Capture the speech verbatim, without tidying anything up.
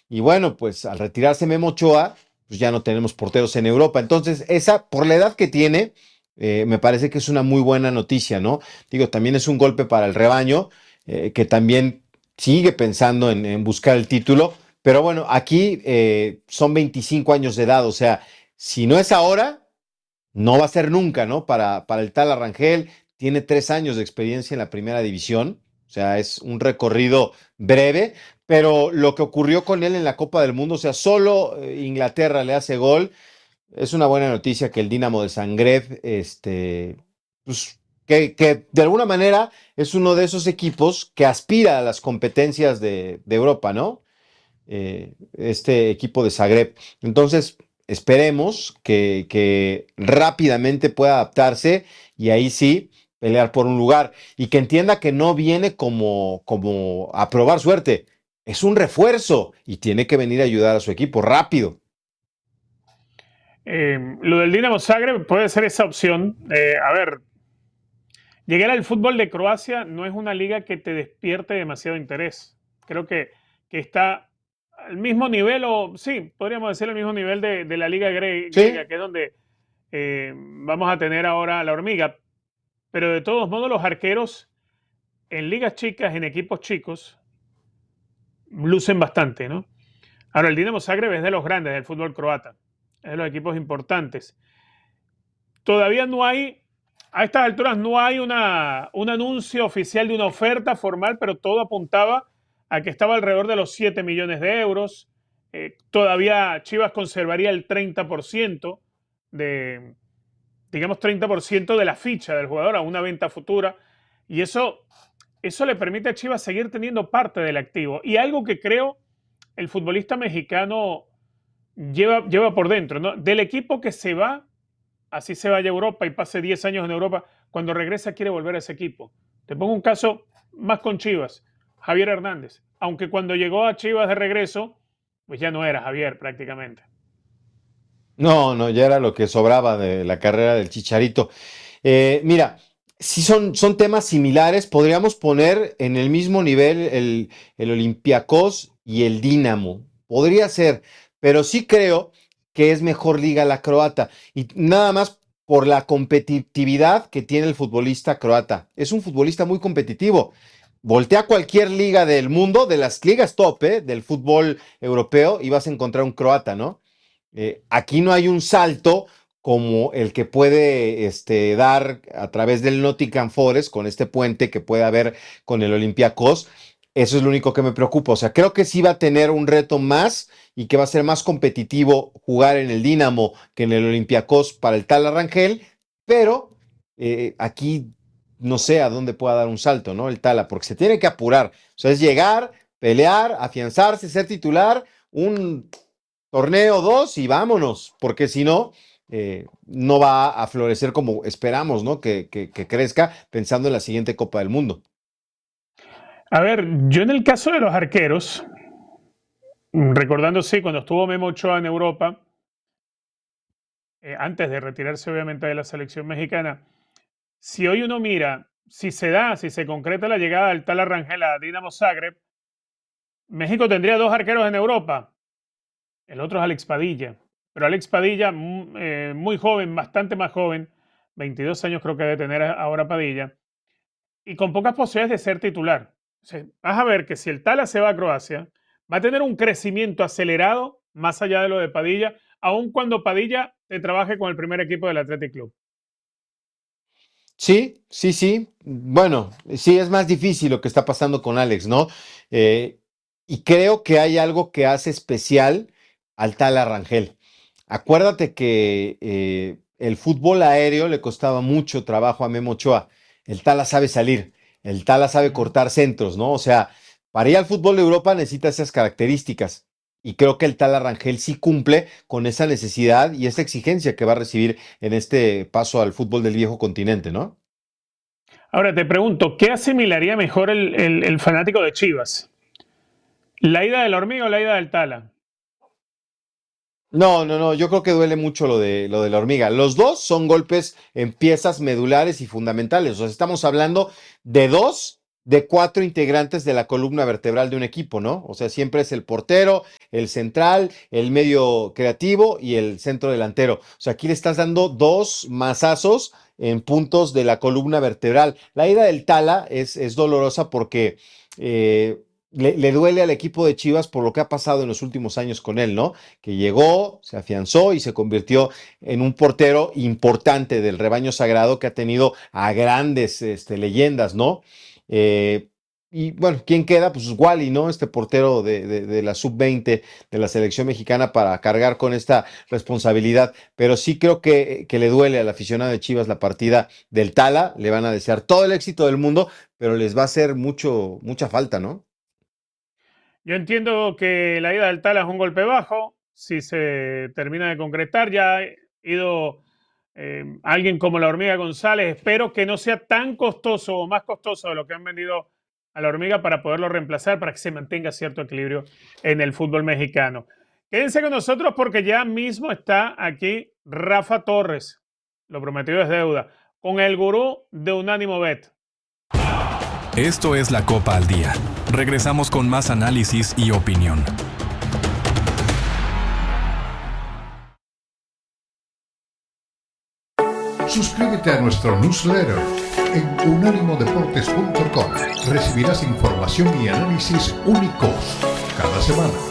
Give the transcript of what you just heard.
Y bueno, pues al retirarse Memo Ochoa, pues ya no tenemos porteros en Europa. Entonces, esa, por la edad que tiene, eh, me parece que es una muy buena noticia, ¿no? Digo, también es un golpe para el rebaño, eh, que también sigue pensando en, en buscar el título. Pero bueno, aquí eh, son veinticinco años de edad, o sea, si no es ahora, no va a ser nunca, ¿no? Para, para el tal Arrangel, tiene tres años de experiencia en la primera división, o sea, es un recorrido breve, pero lo que ocurrió con él en la Copa del Mundo, o sea, solo eh, Inglaterra le hace gol, es una buena noticia que el Dinamo de Zagreb, este, pues, que, que de alguna manera es uno de esos equipos que aspira a las competencias de, de Europa, ¿no? Eh, este equipo de Zagreb. Entonces, esperemos que, que rápidamente pueda adaptarse y ahí sí pelear por un lugar y que entienda que no viene como, como a probar suerte, es un refuerzo y tiene que venir a ayudar a su equipo rápido. Eh, lo del Dinamo Zagreb puede ser esa opción. Eh, a ver, llegar al fútbol de Croacia no es una liga que te despierte demasiado interés. Creo que, que está al mismo nivel, o sí, podríamos decir al mismo nivel de, de la liga gre griega, Sí, que es donde eh, vamos a tener ahora la hormiga. Pero de todos modos, los arqueros en ligas chicas, en equipos chicos, lucen bastante, ¿no? Ahora, el Dinamo Zagreb es de los grandes del fútbol croata, es de los equipos importantes. Todavía no hay, a estas alturas no hay una, un anuncio oficial de una oferta formal, pero todo apuntaba a que estaba alrededor de los siete millones de euros. Eh, todavía Chivas conservaría el treinta por ciento de, digamos, treinta por ciento de la ficha del jugador a una venta futura. Y eso, eso le permite a Chivas seguir teniendo parte del activo. Y algo que creo el futbolista mexicano lleva, lleva por dentro, ¿no? Del equipo que se va, así se vaya a Europa y pase diez años en Europa, cuando regresa quiere volver a ese equipo. Te pongo un caso más con Chivas, Javier Hernández, aunque cuando llegó a Chivas de regreso, pues ya no era Javier prácticamente. no, no, ya era lo que sobraba de la carrera del Chicharito. Eh, mira, si son, son temas similares, podríamos poner en el mismo nivel el, el Olympiacos y el Dinamo. Podría ser, pero sí creo que es mejor liga la croata. Y nada más por la competitividad que tiene el futbolista croata. Es un futbolista muy competitivo. Voltea cualquier liga del mundo, de las ligas top, ¿eh? Del fútbol europeo, y vas a encontrar un croata, ¿no? Eh, aquí no hay un salto como el que puede este, dar a través del Nottingham Forest con este puente que puede haber con el Olympiacos. Eso es lo único que me preocupa. O sea, creo que sí va a tener un reto más y que va a ser más competitivo jugar en el Dinamo que en el Olympiacos para el tal Arrangel, pero eh, aquí no sé a dónde pueda dar un salto, ¿no? El Tala, porque se tiene que apurar. O sea, es llegar, pelear, afianzarse, ser titular, un torneo dos y vámonos, porque si no, eh, no va a florecer como esperamos, ¿no? Que, que, que crezca pensando en la siguiente Copa del Mundo. A ver, yo en el caso de los arqueros, recordando, sí, cuando estuvo Memo Ochoa en Europa, eh, antes de retirarse obviamente de la selección mexicana, si hoy uno mira, si se da, si se concreta la llegada del tal Arrangel a Dinamo Zagreb, México tendría dos arqueros en Europa. El otro es Alex Padilla. Pero Alex Padilla, mm, eh, muy joven, bastante más joven, veintidós años creo que debe tener ahora Padilla, y con pocas posibilidades de ser titular. O sea, vas a ver que si el Tala se va a Croacia, va a tener un crecimiento acelerado más allá de lo de Padilla, aun cuando Padilla te trabaje con el primer equipo del Athletic Club. Sí, sí, sí. Bueno, sí, es más difícil lo que está pasando con Alex, ¿no? Eh, y creo que hay algo que hace especial al tal Arrangel. Acuérdate que eh, el fútbol aéreo le costaba mucho trabajo a Memo Ochoa. El Tala sabe salir, el Tala sabe Ujú. cortar centros, ¿no? O sea, para ir al fútbol de Europa necesita esas características. Y creo que el Tala Rangel sí cumple con esa necesidad y esa exigencia que va a recibir en este paso al fútbol del viejo continente, ¿no? Ahora te pregunto, ¿qué asimilaría mejor el, el, el fanático de Chivas? ¿La ida del hormiga o la ida del Tala? No, no, no, yo creo que duele mucho lo de, lo de la hormiga. Los dos son golpes en piezas medulares y fundamentales. O sea, estamos hablando de dos de cuatro integrantes de la columna vertebral de un equipo, ¿no? O sea, siempre es el portero, el central, el medio creativo y el centro delantero. O sea, aquí le estás dando dos mazazos en puntos de la columna vertebral. La ida del Tala es, es dolorosa porque eh, le, le duele al equipo de Chivas por lo que ha pasado en los últimos años con él, ¿no? Que llegó, se afianzó y se convirtió en un portero importante del rebaño sagrado que ha tenido a grandes este, leyendas, ¿no? Eh, y bueno, ¿quién queda? Pues Wally, ¿no? Este portero de, de, de la sub veinte de la selección mexicana para cargar con esta responsabilidad. Pero sí creo que, que le duele al aficionado de Chivas la partida del Tala. Le van a desear todo el éxito del mundo, pero les va a hacer mucho, mucha falta, ¿no? Yo entiendo que la ida del Tala es un golpe bajo. Si se termina de concretar, ya ha ido eh, alguien como la Hormiga González. Espero que no sea tan costoso o más costoso de lo que han vendido a la Hormiga para poderlo reemplazar, para que se mantenga cierto equilibrio en el fútbol mexicano. Quédense con nosotros porque ya mismo está aquí Rafa Torres. Lo prometido es deuda. Con el gurú de Unánimo Bet. Esto es La Copa al Día. Regresamos con más análisis y opinión. Suscríbete a nuestro newsletter en unánimo deportes punto com. Recibirás información y análisis únicos cada semana.